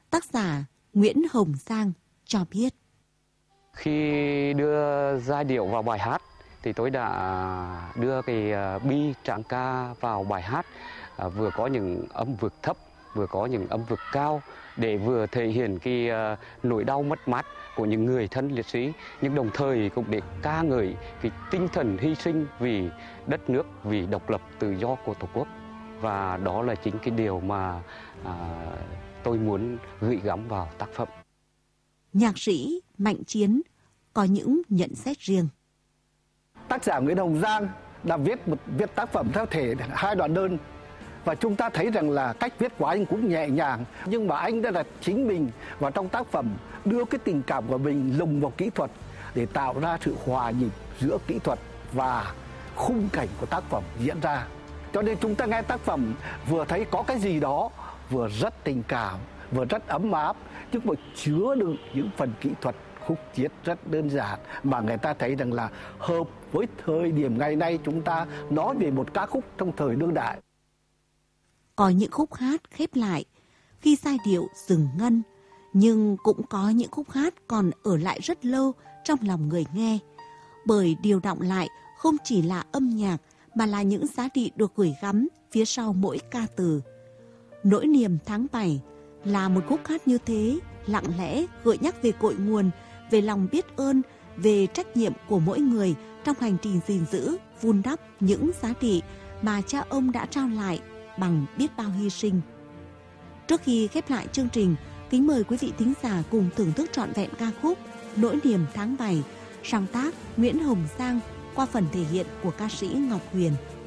Tác giả Nguyễn Hồng Giang cho biết. Khi đưa giai điệu vào bài hát thì tôi đã đưa cái bi trạng ca vào bài hát, vừa có những âm vực thấp, vừa có những âm vực cao để vừa thể hiện cái nỗi đau mất mát của những người thân liệt sĩ, nhưng đồng thời cũng để ca ngợi cái tinh thần hy sinh vì đất nước, vì độc lập tự do của Tổ quốc. Và đó là chính cái điều mà tôi muốn gửi gắm vào tác phẩm. Nhạc sĩ Mạnh Chiến có những nhận xét riêng. Tác giả Nguyễn Hồng Giang đã viết tác phẩm theo thể 2 đoạn đơn, và chúng ta thấy rằng là cách viết của anh cũng nhẹ nhàng, nhưng mà anh đã đặt chính mình vào trong tác phẩm, đưa cái tình cảm của mình lồng vào kỹ thuật để tạo ra sự hòa nhịp giữa kỹ thuật và khung cảnh của tác phẩm diễn ra. Cho nên chúng ta nghe tác phẩm vừa thấy có cái gì đó vừa rất tình cảm, vừa rất ấm áp, nhưng mà chứa đựng những phần kỹ thuật khúc chiết rất đơn giản mà người ta thấy rằng là hợp với thời điểm ngày nay chúng ta nói về một ca khúc trong thời đương đại. Có những khúc hát khép lại khi giai điệu dừng ngân, nhưng cũng có những khúc hát còn ở lại rất lâu trong lòng người nghe, bởi điều đọng lại không chỉ là âm nhạc mà là những giá trị được gửi gắm phía sau mỗi ca từ. Nỗi niềm tháng 7 là một khúc hát như thế, lặng lẽ gợi nhắc về cội nguồn, về lòng biết ơn, về trách nhiệm của mỗi người trong hành trình gìn giữ, vun đắp những giá trị mà cha ông đã trao lại bằng biết bao hy sinh. Trước khi khép lại chương trình, kính mời quý vị thính giả cùng thưởng thức trọn vẹn ca khúc Nỗi niềm tháng 7, sáng tác Nguyễn Hồng Giang qua phần thể hiện của ca sĩ Ngọc Huyền.